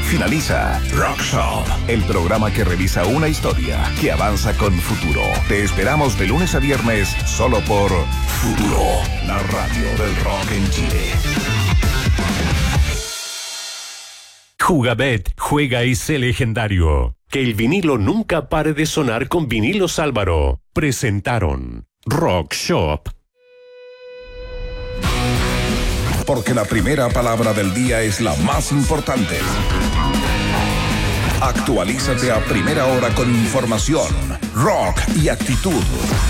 Finaliza Rock Shop, el programa que revisa una historia que avanza con futuro. Te esperamos de lunes a viernes solo por Futuro, la radio del rock en Chile. Jugabet, juega y sé legendario. Que el vinilo nunca pare de sonar con Vinilos Álvaro. Presentaron Rock Shop. Porque la primera palabra del día es la más importante. Actualízate a primera hora con información, rock y actitud.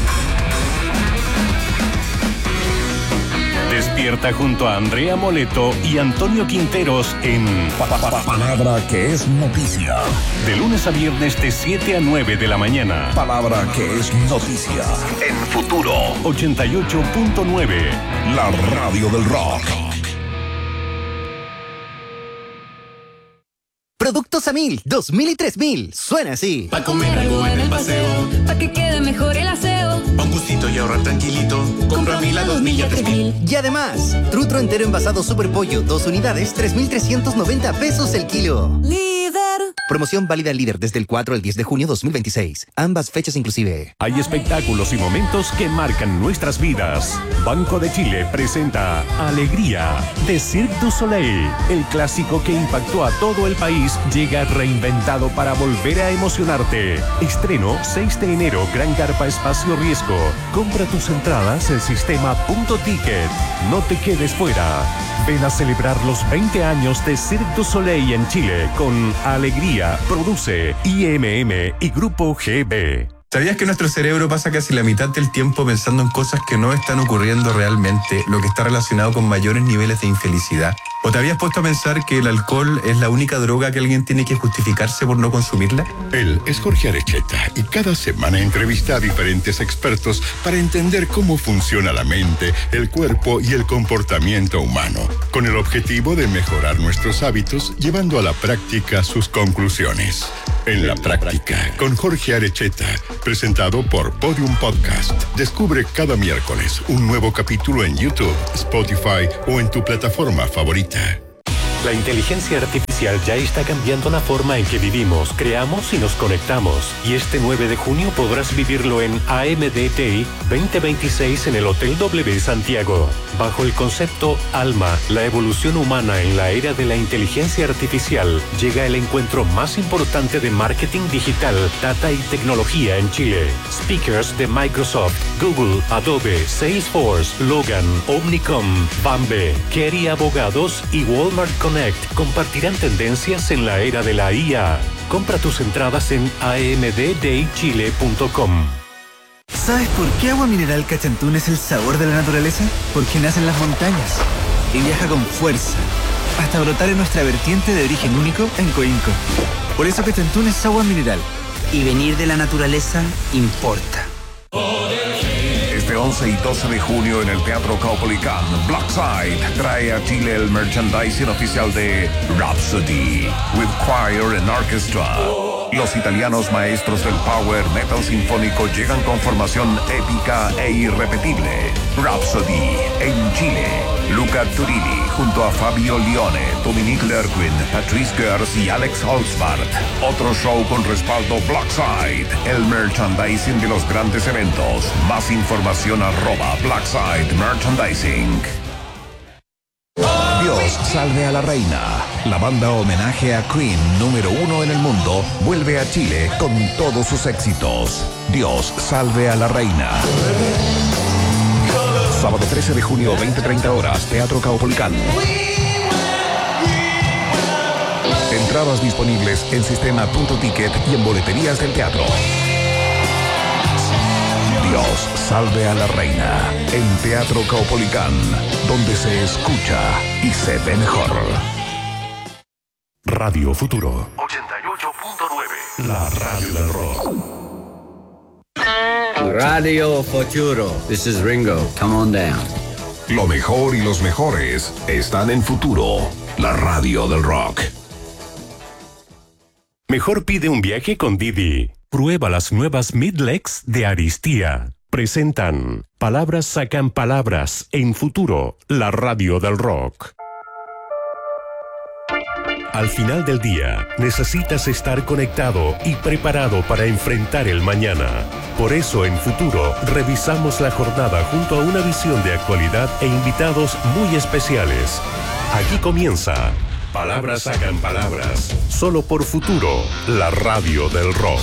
Despierta junto a Andrea Moleto y Antonio Quinteros en Palabra que es noticia. De lunes a viernes de 7 a 9 de la mañana. Palabra que es noticia. En Futuro 88.9. La radio del rock. Productos a 1000, 2000 y 3000. Suena así. Pa' comer algo en el paseo, pa' que quede mejor el aseo. Pa' un gustito y ahorrar tranquilito. Compra a 1000, a 2000 y a 3000. Y además, trutro entero envasado Super Pollo, 2 unidades, 3,390 pesos el kilo. Líder. Promoción válida al Líder desde el 4 al 10 de junio 2026. Ambas fechas inclusive. Hay espectáculos y momentos que marcan nuestras vidas. Banco de Chile presenta Alegría de Cirque du Soleil. El clásico que impactó a todo el país llega reinventado para volver a emocionarte. Estreno 6 de enero, Gran Carpa Espacio Riesgo. Compra tus entradas en sistema.ticket. No te quedes fuera. Ven a celebrar los 20 años de Cirque du Soleil en Chile con Alegría. Produce IMM y Grupo GB. ¿Sabías que nuestro cerebro pasa casi la mitad del tiempo pensando en cosas que no están ocurriendo realmente, lo que está relacionado con mayores niveles de infelicidad? ¿O te habías puesto a pensar que el alcohol es la única droga que alguien tiene que justificarse por no consumirla? Él es Jorge Arecheta y cada semana entrevista a diferentes expertos para entender cómo funciona la mente, el cuerpo y el comportamiento humano, con el objetivo de mejorar nuestros hábitos llevando a la práctica sus conclusiones. En la práctica, con Jorge Arecheta, presentado por Podium Podcast. Descubre cada miércoles un nuevo capítulo en YouTube, Spotify o en tu plataforma favorita. La inteligencia artificial ya está cambiando la forma en que vivimos, creamos y nos conectamos. Y este 9 de junio podrás vivirlo en AMDTI 2026 en el Hotel W Santiago. Bajo el concepto Alma, la evolución humana en la era de la inteligencia artificial, llega el encuentro más importante de marketing digital, data y tecnología en Chile. Speakers de Microsoft, Google, Adobe, Salesforce, Logan, Omnicom, Bambe, Kerry Abogados y Walmart Connect compartirán tendencias en la era de la IA. Compra tus entradas en amddaychile.com. ¿Sabes por qué Agua Mineral Cachantún es el sabor de la naturaleza? Porque nace en las montañas y viaja con fuerza hasta brotar en nuestra vertiente de origen único en Coinco. Por eso Cachantún es agua mineral. Y venir de la naturaleza importa. Este 11 y 12 de junio en el Teatro Caupolicán, Blackside trae a Chile el merchandising oficial de Rhapsody, with choir and orchestra. Los italianos maestros del power metal sinfónico llegan con formación épica e irrepetible. Rhapsody en Chile. Luca Turini junto a Fabio Lione, Dominique Lerquin, Patrice Gers y Alex Holzbart. Otro show con respaldo Blackside, el merchandising de los grandes eventos. Más información @Blackside Merchandising. Dios salve a la reina. La banda homenaje a Queen número 1 en el mundo vuelve a Chile con todos sus éxitos. Dios salve a la reina. Sábado 13 de junio, 20:30 horas, Teatro Caupolicán. Entradas disponibles en sistema.ticket y en boleterías del teatro. Dios salve a la reina. En Teatro Caupolicán, donde se escucha y se ve mejor. Radio Futuro 88.9. La radio del rock. Radio Futuro. This is Ringo. Come on down. Lo mejor y los mejores están en Futuro, la radio del rock. Mejor pide un viaje con Didi. Prueba las nuevas Midlex de Aristía. Presentan Palabras sacan palabras en Futuro, la radio del rock. Al final del día, necesitas estar conectado y preparado para enfrentar el mañana. Por eso, en Futuro, revisamos la jornada junto a una visión de actualidad e invitados muy especiales. Aquí comienza Palabras Sacan Palabras, solo por Futuro, la radio del rock.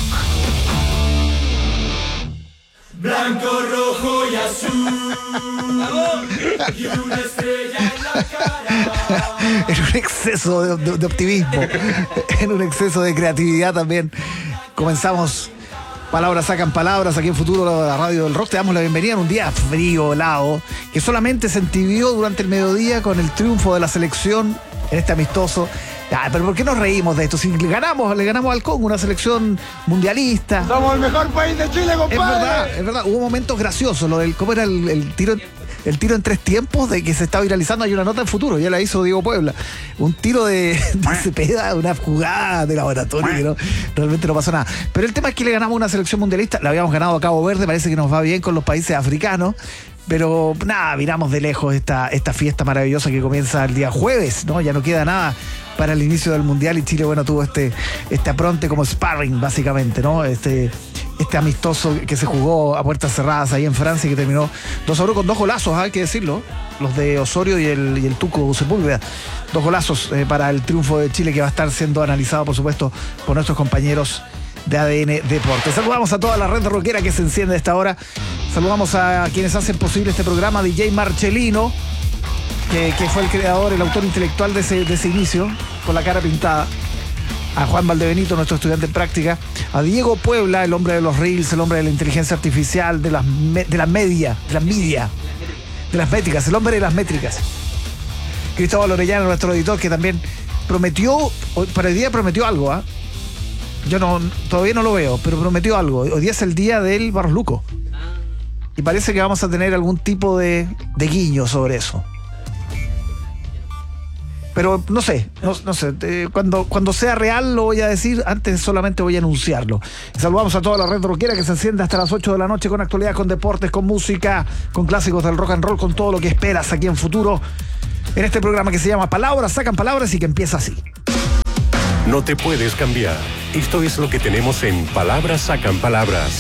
Blanco, rojo y azul. Y una estrella en la cara. En un exceso de optimismo, en un exceso de creatividad también. Comenzamos Palabras Sacan Palabras aquí en Futuro, la radio del rock. Te damos la bienvenida en un día frío, helado, que solamente se entibió durante el mediodía con el triunfo de la selección en este amistoso. Pero ¿por qué nos reímos de esto? Si le ganamos al Congo, una selección mundialista. Somos el mejor país de Chile, compadre. Es verdad. Hubo momentos graciosos. Lo del, ¿cómo era el tiro en 3 tiempos de que se está viralizando? Hay una nota en Futuro, ya la hizo Diego Puebla. Un tiro de Cepeda, una jugada de laboratorio que realmente no pasó nada. Pero el tema es que le ganamos una selección mundialista. La habíamos ganado a Cabo Verde, parece que nos va bien con los países africanos. Pero nada, miramos de lejos esta fiesta maravillosa que comienza el día jueves, ¿no? Ya no queda nada para el inicio del Mundial y Chile, bueno, tuvo este apronte como sparring, básicamente, ¿no? Este amistoso que se jugó a puertas cerradas ahí en Francia y que terminó 2-1 con 2 golazos, hay que decirlo, los de Osorio y el Tuco Sepúlveda. 2 golazos para el triunfo de Chile, que va a estar siendo analizado, por supuesto, por nuestros compañeros de ADN Deportes. Saludamos a toda la red rockera que se enciende a esta hora. Saludamos a quienes hacen posible este programa, DJ Marchelino, que fue el creador, el autor intelectual de ese inicio, con la cara pintada. A Juan Valdebenito, nuestro estudiante en práctica. A Diego Puebla, el hombre de los reels, el hombre de la inteligencia artificial, de las métricas, el hombre de las métricas. Cristóbal Orellana, nuestro editor, que también para el día prometió algo, ¿ah? Yo todavía no lo veo, pero prometió algo. Hoy día es el día del Barros Luco. Y parece que vamos a tener algún tipo de guiño sobre eso. Pero no sé. Cuando sea real lo voy a decir, antes solamente voy a anunciarlo. Y saludamos a toda la red rockera que se enciende hasta las 8 de la noche con actualidad, con deportes, con música, con clásicos del rock and roll, con todo lo que esperas aquí en Futuro, en este programa que se llama Palabras Sacan Palabras y que empieza así. No te puedes cambiar. Esto es lo que tenemos en Palabras Sacan Palabras.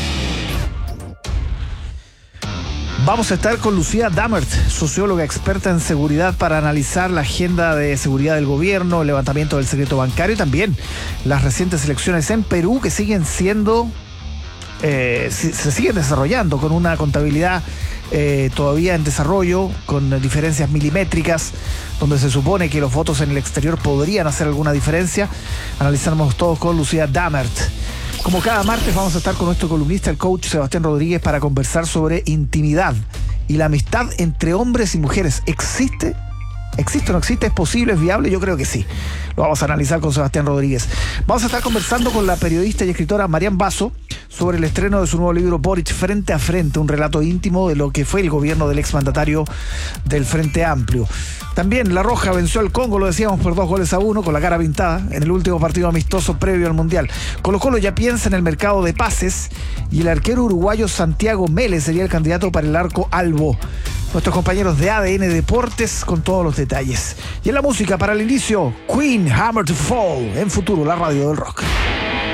Vamos a estar con Lucía Dammert, socióloga experta en seguridad, para analizar la agenda de seguridad del gobierno, el levantamiento del secreto bancario y también las recientes elecciones en Perú, que siguen siendo, se siguen desarrollando con una contabilidad todavía en desarrollo, con diferencias milimétricas, donde se supone que los votos en el exterior podrían hacer alguna diferencia. Analizamos todos con Lucía Dammert. Como cada martes vamos a estar con nuestro columnista, el coach Sebastián Rodríguez, para conversar sobre intimidad y la amistad entre hombres y mujeres. ¿Existe? ¿Existe o no existe? ¿Es posible? ¿Es viable? Yo creo que sí. Lo vamos a analizar con Sebastián Rodríguez. Vamos a estar conversando con la periodista y escritora Marian Basso sobre el estreno de su nuevo libro Boric Frente a Frente, un relato íntimo de lo que fue el gobierno del exmandatario del Frente Amplio. También La Roja venció al Congo, lo decíamos, por 2-1 con la cara pintada en el último partido amistoso previo al Mundial. Colo-Colo ya piensa en el mercado de pases y el arquero uruguayo Santiago Mele sería el candidato para el arco albo. Nuestros compañeros de ADN Deportes con todos los detalles. Y en la música, para el inicio, Queen, Hammer to Fall, en Futuro, la radio del rock.